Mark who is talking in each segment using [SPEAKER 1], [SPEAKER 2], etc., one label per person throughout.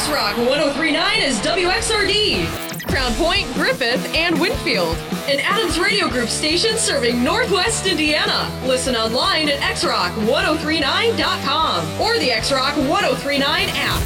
[SPEAKER 1] X-Rock 103.9 is WXRD, Crown Point, Griffith, and Winfield. An Adams Radio Group station serving Northwest Indiana. Listen online at xrock1039.com or the X-Rock 1039 app.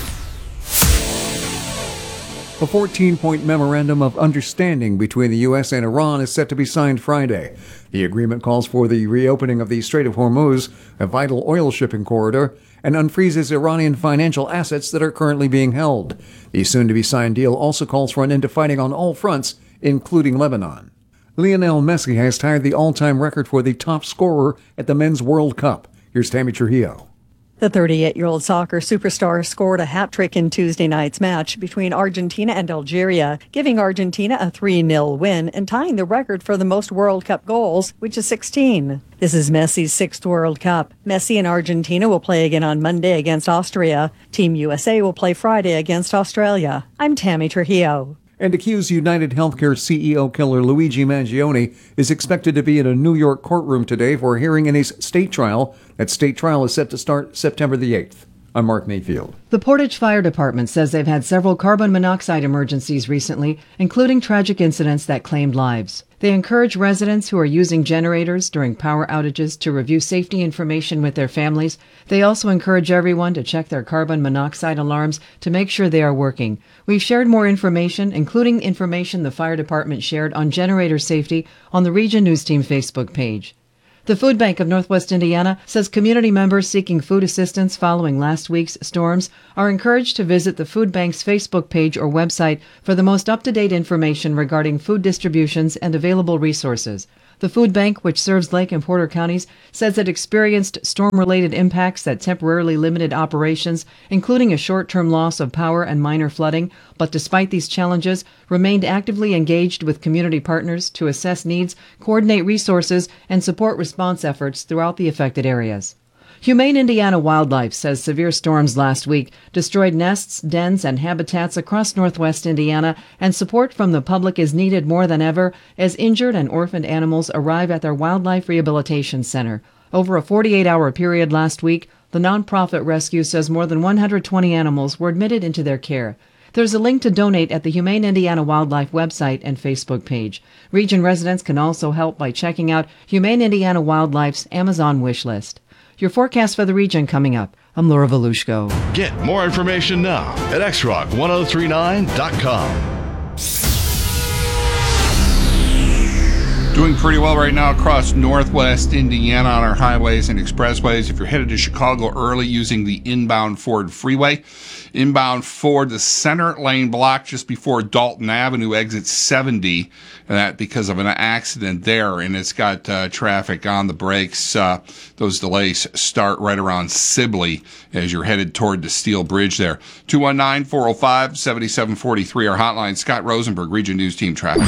[SPEAKER 2] A 14-point memorandum of understanding between the U.S. and Iran is set to be signed Friday. The agreement calls for the reopening of the Strait of Hormuz, a vital oil shipping corridor, and unfreezes Iranian financial assets that are currently being held. The soon-to-be-signed deal also calls for an end to fighting on all fronts, including Lebanon. Lionel Messi has tied the all-time record for the top scorer at the Men's World Cup. Here's Tammy Trujillo.
[SPEAKER 3] The 38-year-old soccer superstar scored a hat-trick in Tuesday night's match between Argentina and Algeria, giving Argentina a 3-0 win and tying the record for the most World Cup goals, which is 16. This is Messi's 6th World Cup. Messi and Argentina will play again on Monday against Austria. Team USA will play Friday against Australia. I'm Tammy Trujillo.
[SPEAKER 2] And accused United Healthcare CEO killer Luigi Mangione is expected to be in a New York courtroom today for a hearing in his state trial. That state trial is set to start September the 8th. I'm Mark Mayfield.
[SPEAKER 4] The Portage Fire Department says they've had several carbon monoxide emergencies recently, including tragic incidents that claimed lives. They encourage residents who are using generators during power outages to review safety information with their families. They also encourage everyone to check their carbon monoxide alarms to make sure they are working. We've shared more information, including information the fire department shared on generator safety, on the Region News Team Facebook page. The Food Bank of Northwest Indiana says community members seeking food assistance following last week's storms are encouraged to visit the Food Bank's Facebook page or website for the most up-to-date information regarding food distributions and available resources. The Food Bank, which serves Lake and Porter counties, says it experienced storm-related impacts that temporarily limited operations, including a short-term loss of power and minor flooding, but despite these challenges, remained actively engaged with community partners to assess needs, coordinate resources, and support response efforts throughout the affected areas. Humane Indiana Wildlife says severe storms last week destroyed nests, dens, and habitats across northwest Indiana, and support from the public is needed more than ever as injured and orphaned animals arrive at their Wildlife Rehabilitation Center. Over a 48-hour period last week, the nonprofit rescue says more than 120 animals were admitted into their care. There's a link to donate at the Humane Indiana Wildlife website and Facebook page. Region residents can also help by checking out Humane Indiana Wildlife's Amazon wish list. Your forecast for the region coming up. I'm Laura Volushko.
[SPEAKER 5] Get more information now at xrock1039.com.
[SPEAKER 6] Doing pretty well right now across northwest Indiana on our highways and expressways. If you're headed to Chicago early using the inbound Ford Freeway, inbound Ford, the center lane blocked just before Dalton Avenue, exit 70, and that because of an accident there, and it's got traffic on the brakes. Those delays start right around Sibley as you're headed toward the Steel Bridge there. 219-405-7743, our hotline. Scott Rosenberg, Region News Team Traffic.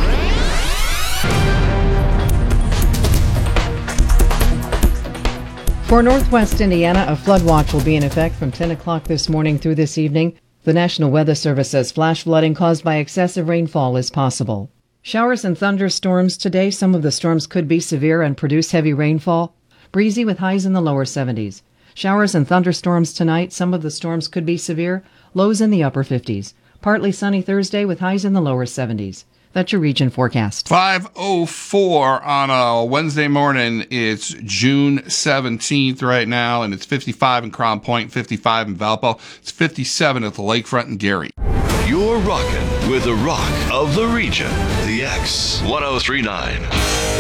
[SPEAKER 4] For northwest Indiana, a flood watch will be in effect from 10 o'clock this morning through this evening. The National Weather Service says flash flooding caused by excessive rainfall is possible. Showers and thunderstorms today. Some of the storms could be severe and produce heavy rainfall. Breezy with highs in the lower 70s. Showers and thunderstorms tonight. Some of the storms could be severe. Lows in the upper 50s. Partly sunny Thursday with highs in the lower 70s. That's your region forecast.
[SPEAKER 6] 5:04 on a Wednesday morning. It's June 17th right now, and it's 55 in Crown Point, 55 in Valpo. It's 57 at the Lakefront in Gary.
[SPEAKER 5] You're rocking with the rock of the region, the X 1039.